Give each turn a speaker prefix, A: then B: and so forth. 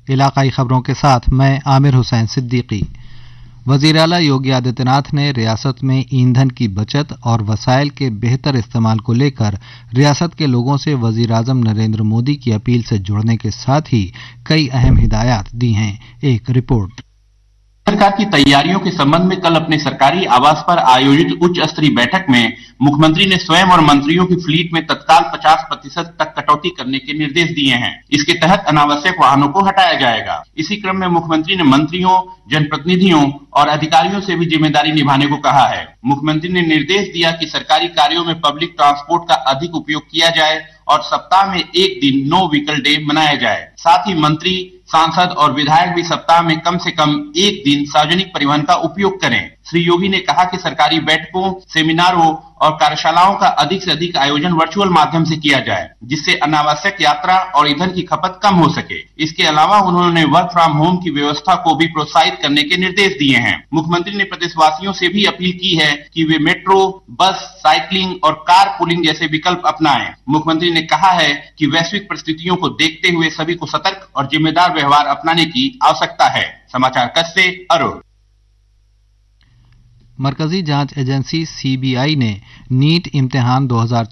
A: इलाकाई खबरों के साथ मैं आमिर हुसैन सिद्दीकी। वजीर आला योगी आदित्यनाथ ने रियासत में ईंधन की बचत और वसाइल के बेहतर इस्तेमाल को लेकर रियासत के लोगों से वजीर आजम नरेंद्र मोदी की अपील से जुड़ने के साथ ही कई अहम हिदायत दी हैं। एक रिपोर्ट।
B: सरकार की तैयारियों के संबंध में कल अपने सरकारी आवास पर आयोजित उच्च स्तरीय बैठक में मुख्यमंत्री ने स्वयं और मंत्रियों की फ्लीट में तत्काल 50% तक कटौती करने के निर्देश दिए हैं। इसके तहत अनावश्यक वाहनों को हटाया जाएगा। इसी क्रम में मुख्यमंत्री ने मंत्रियों, जनप्रतिनिधियों और अधिकारियों से भी जिम्मेदारी निभाने को कहा है। मुख्यमंत्री ने निर्देश दिया कि सरकारी कार्यों में पब्लिक ट्रांसपोर्ट का अधिक उपयोग किया जाए और सप्ताह में एक दिन नो व्हीकल डे मनाया जाए। साथ ही मंत्री, सांसद और विधायक भी सप्ताह में कम से कम एक दिन सार्वजनिक परिवहन का उपयोग करें। श्री योगी ने कहा कि सरकारी बैठकों, सेमिनारों और कार्यशालाओं का अधिक से अधिक आयोजन वर्चुअल माध्यम से किया जाए, जिससे अनावश्यक यात्रा और ईंधन की खपत कम हो सके। इसके अलावा उन्होंने वर्क फ्रॉम होम की व्यवस्था को भी प्रोत्साहित करने के निर्देश दिए हैं। मुख्यमंत्री ने प्रदेशवासियों से भी अपील की है कि वे मेट्रो, बस, साइकिलिंग और कार पूलिंग जैसे विकल्प अपनाएं। मुख्यमंत्री ने कहा है कि वैश्विक परिस्थितियों को देखते हुए सभी को सतर्क और जिम्मेदार व्यवहार अपनाने की आवश्यकता है। समाचार कक्ष से अरुण।
A: मरकजी जांच एजेंसी सीबीआई ने नीट इम्तिहान 2024